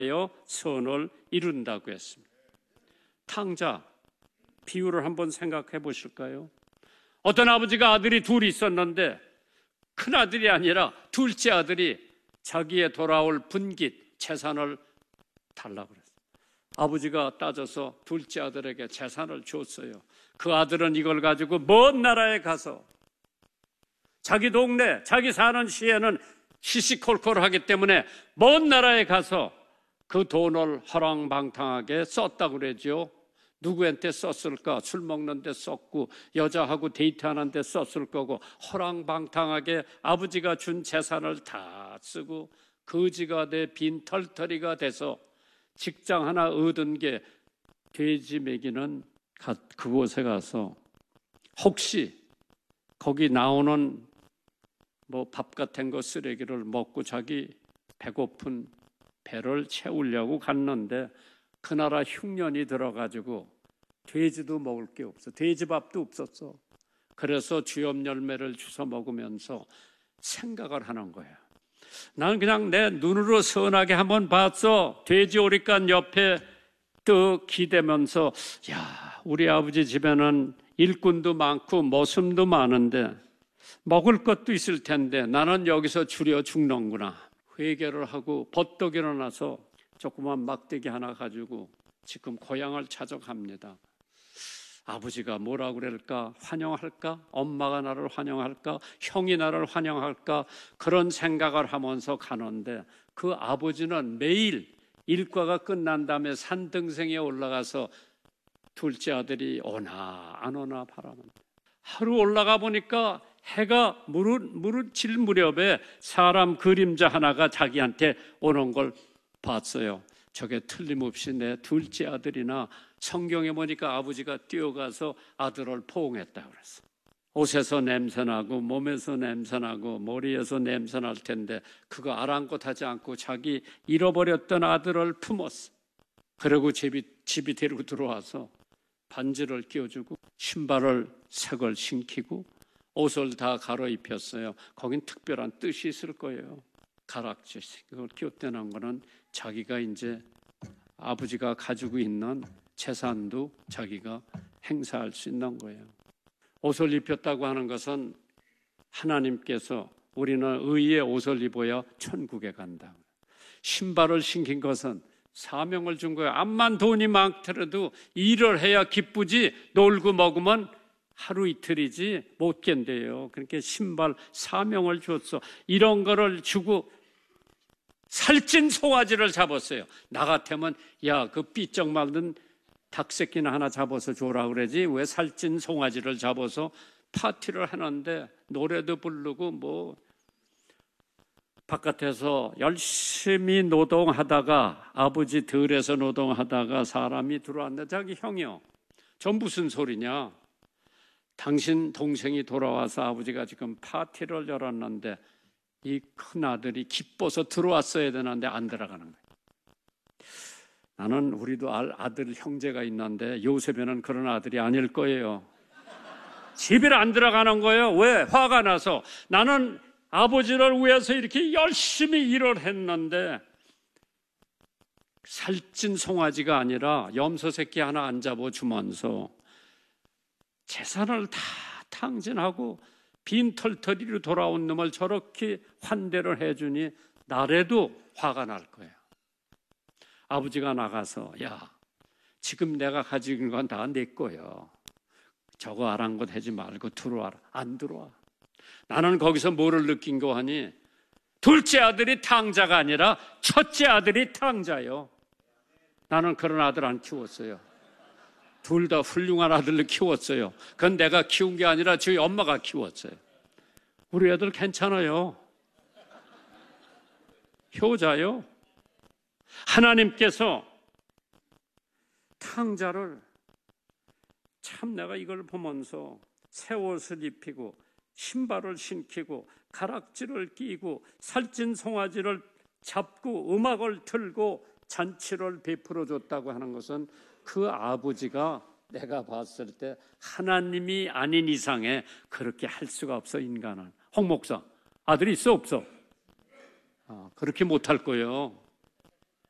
선을 이룬다고 했습니다. 탕자 비유를 한번 생각해 보실까요? 어떤 아버지가 아들이 둘이 있었는데 큰 아들이 아니라 둘째 아들이 자기의 돌아올 분깃 재산을 달라고 그랬어요. 아버지가 따져서 둘째 아들에게 재산을 줬어요. 그 아들은 이걸 가지고 먼 나라에 가서 자기 동네, 자기 사는 시에는 시시콜콜하기 때문에 먼 나라에 가서 그 돈을 허랑방탕하게 썼다고 그러죠. 누구한테 썼을까? 술 먹는 데 썼고 여자하고 데이트하는 데 썼을 거고 허랑방탕하게 아버지가 준 재산을 다 쓰고 거지가 돼 빈털터리가 돼서 직장 하나 얻은 게 돼지 먹이는 그곳에 가서 혹시 거기 나오는 뭐 밥 같은 거 쓰레기를 먹고 자기 배고픈 배를 채우려고 갔는데 그 나라 흉년이 들어가지고 돼지도 먹을 게 없어. 돼지밥도 없었어. 그래서 주엽 열매를 주워 먹으면서 생각을 하는 거야. 나는 그냥 내 눈으로 선하게 한번 봤어. 돼지 오리간 옆에 떡 기대면서 야, 우리 아버지 집에는 일꾼도 많고 머슴도 많은데 먹을 것도 있을 텐데 나는 여기서 줄여 죽는구나. 회개를 하고 버떡 일어나서 조그만 막대기 하나 가지고 지금 고향을 찾아갑니다. 아버지가 뭐라 그럴까? 환영할까? 엄마가 나를 환영할까? 형이 나를 환영할까? 그런 생각을 하면서 가는데 그 아버지는 매일 일과가 끝난 다음에 산등성에 올라가서 둘째 아들이 오나 안 오나 바라는데 하루 올라가 보니까 해가 무릇질 무렵에 사람 그림자 하나가 자기한테 오는 걸 봤어요. 저게 틀림없이 내 둘째 아들이나 성경에 보니까 아버지가 뛰어가서 아들을 포옹했다 그랬어. 옷에서 냄새나고 몸에서 냄새나고 머리에서 냄새날 텐데 그거 아랑곳하지 않고 자기 잃어버렸던 아들을 품었어. 그리고 집이 데리고 들어와서 반지를 끼워주고 신발을 색을 신기고 옷을 다 갈아입혔어요. 거긴 특별한 뜻이 있을 거예요. 가락지 그걸 끼웠다는 거는 자기가 이제 아버지가 가지고 있는 재산도 자기가 행사할 수 있는 거예요. 옷을 입혔다고 하는 것은 하나님께서 우리는 의의 옷을 입어야 천국에 간다. 신발을 신긴 것은 사명을 준 거예요. 암만 돈이 많더라도 일을 해야 기쁘지 놀고 먹으면 하루 이틀이지 못 견뎌요. 그러니까 신발 사명을 줬어. 이런 거를 주고 살찐 송아지를 잡았어요. 나 같으면 야, 그 삐쩍 말든 닭새끼나 하나 잡아서 줘라 그러지 왜 살찐 송아지를 잡아서 파티를 하는데 노래도 부르고 뭐 바깥에서 열심히 노동하다가 아버지 들에서 노동하다가 사람이 들어왔는데 자기 형이요. 전 무슨 소리냐. 당신 동생이 돌아와서 아버지가 지금 파티를 열었는데 이 큰아들이 기뻐서 들어왔어야 되는데 안 들어가는 거예요. 나는 우리도 아들 형제가 있는데 요셉에는 그런 아들이 아닐 거예요. 집에 안 들어가는 거예요. 왜? 화가 나서. 나는 아버지를 위해서 이렇게 열심히 일을 했는데 살찐 송아지가 아니라 염소 새끼 하나 안 잡아주면서 재산을 다 탕진하고 빈털터리로 돌아온 놈을 저렇게 환대를 해주니 나래도 화가 날 거예요. 아버지가 나가서 야, 지금 내가 가지고 있는 건 다 내 거예요. 저거 아랑곳하지 말고 들어와라. 안 들어와. 나는 거기서 뭐를 느낀 거 하니 둘째 아들이 탕자가 아니라 첫째 아들이 탕자요. 나는 그런 아들 안 키웠어요. 둘 다 훌륭한 아들을 키웠어요. 그건 내가 키운 게 아니라 저희 엄마가 키웠어요. 우리 애들 괜찮아요. 효자요. 하나님께서 탕자를 참 내가 이걸 보면서 새 옷을 입히고 신발을 신기고 가락지를 끼고 살찐 송아지를 잡고 음악을 틀고 잔치를 베풀어 줬다고 하는 것은 그 아버지가 내가 봤을 때 하나님이 아닌 이상에 그렇게 할 수가 없어. 인간은. 홍 목사 아들이 있어 없어? 그렇게 못할 거예요.